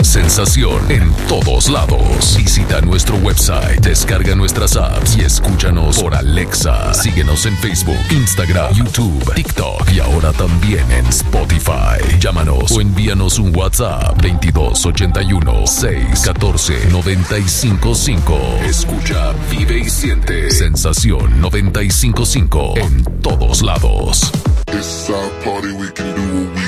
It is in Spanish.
Sensación en todos lados. Visita nuestro website, descarga nuestras apps y escúchanos por Alexa. Síguenos en Facebook, Instagram, YouTube, TikTok y ahora también en Spotify. Llámanos o envíanos un WhatsApp 2281 614 955. Escucha, vive y siente Sensación 955 en todos lados. It's our party, we can do what we